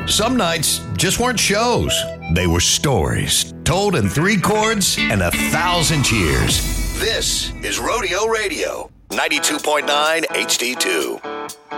Some nights just weren't shows. They were stories told in 3 chords and 1,000 cheers. This is Rodeo Radio, 92.9 HD2.